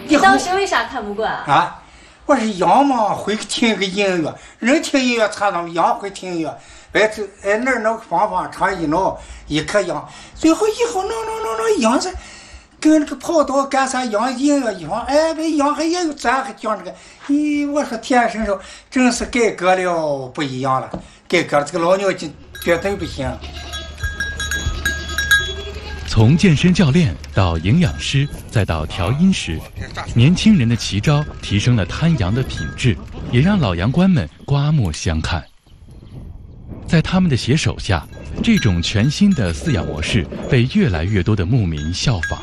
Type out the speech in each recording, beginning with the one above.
你当时为啥看不惯啊？ 啊，我是羊嘛，会听个音乐，人听音乐差咱羊会听音乐。那儿方唱一闹一颗羊，最后以后那羊是跟那个跑道干啥羊音乐一放，哎，这羊还也有咱还讲这个，我说天神说真是改革了不一样了，改革了这个老娘就绝对不行。 从健身教练到营养师，再到调音师，年轻人的奇招提升了滩羊的品质，也让老羊倌们刮目相看。在他们的携手下，这种全新的饲养模式被越来越多的牧民效仿。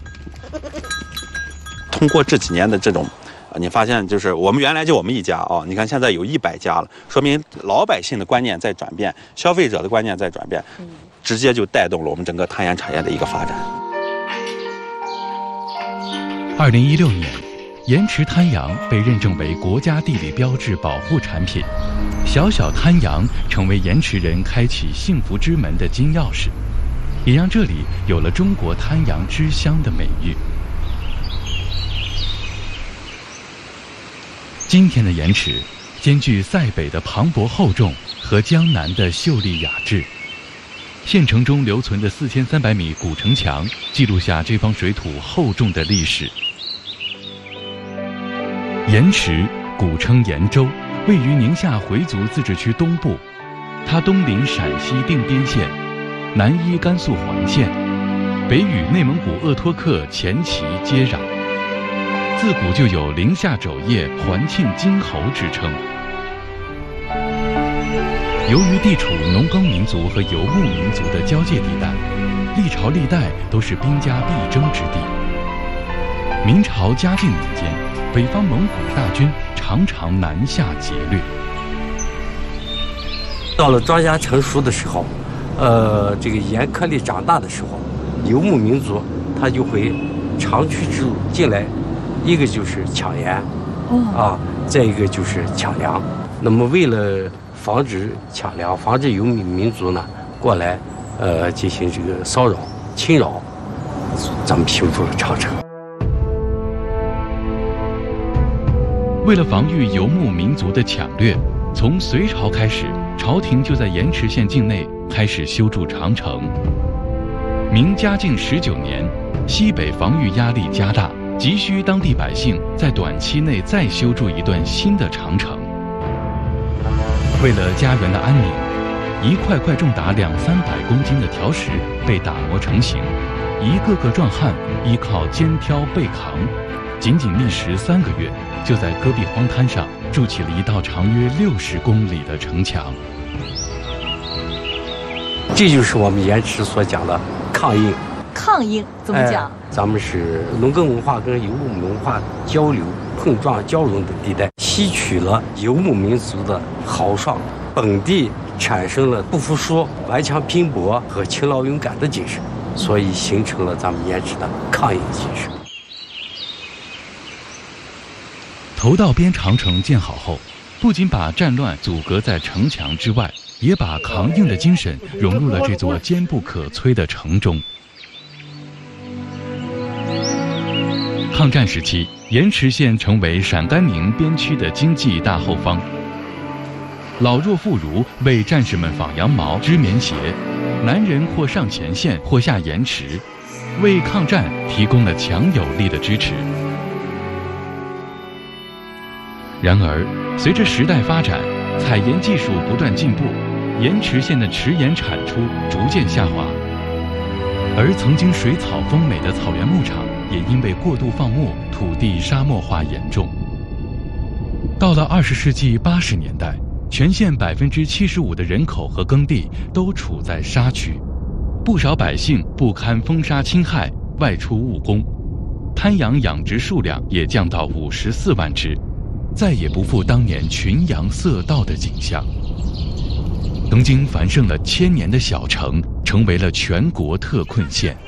通过这几年的这种，你发现就是我们原来就我们一家啊，你看现在有100家了，说明老百姓的观念在转变，消费者的观念在转变，直接就带动了我们整个滩羊产业的一个发展。 2016年，盐池滩羊被认证为国家地理标志保护产品，小小滩羊成为盐池人开启幸福之门的金钥匙，也让这里有了中国滩羊之乡的美誉。今天的盐池兼具塞北的磅礴厚重和江南的秀丽雅致。县城中留存的4300米古城墙记录下这方水土厚重的历史。盐池，古称盐州，位于宁夏回族自治区东部，它东临陕西定边县，南依甘肃环县，北与内蒙古鄂托克前旗接壤。自古就有宁夏肘腋、环庆金侯之称。由于地处农耕民族和游牧民族的交界地带，历朝历代都是兵家必争之地。明朝嘉靖年间，北方蒙古大军常常南下劫掠。 到了庄稼成熟的时候，这个盐颗粒长大的时候，游牧民族他就会长驱直入进来，一个就是抢盐，再一个就是抢粮。那么为了防止抢粮，防止游牧民族呢过来，进行这个骚扰、侵扰，咱们修筑了长城。 为了防御游牧民族的抢掠，从隋朝开始，朝廷就在盐池县境内开始修筑长城。明嘉靖19年，西北防御压力加大，急需当地百姓在短期内再修筑一段新的长城。为了家园的安宁，一块块重达200-300公斤的条石被打磨成型，一个个壮汉依靠肩挑背扛，仅仅历时3个月，就在戈壁荒滩上筑起了一道长约60公里的城墙。 这就是我们盐池所讲的抗英。 抗英怎么讲？ 咱们是农耕文化跟游牧文化交流、碰撞、交融的地带，吸取了游牧民族的豪爽，本地产生了不服输、顽强拼搏和勤劳勇敢的精神，所以形成了咱们盐池的抗英精神。 头道边长城建好后，不仅把战乱阻隔在城墙之外，也把抗英的精神融入了这座坚不可摧的城中。抗战时期，盐池县成为陕甘宁边区的经济大后方。老弱妇孺为战士们纺羊毛、织棉鞋，男人或上前线，或下盐池，为抗战提供了强有力的支持。然而，随着时代发展，采盐技术不断进步，盐池县的池盐产出逐渐下滑，而曾经水草丰美的草原牧场也因为过度放牧，土地沙漠化严重。到了20世纪80年代，全县75%的人口和耕地都处在沙区，不少百姓不堪风沙侵害，外出务工，滩羊养殖数量也降到54万只，再也不复当年群羊色道的景象。曾经繁盛了1000年的小城，成为了全国特困县。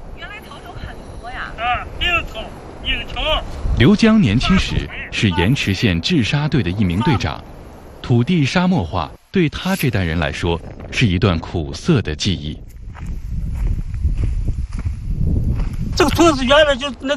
刘江年轻时是盐池县治沙队的一名队长，土地沙漠化对他这代人来说是一段苦涩的记忆。 这个村子原来就那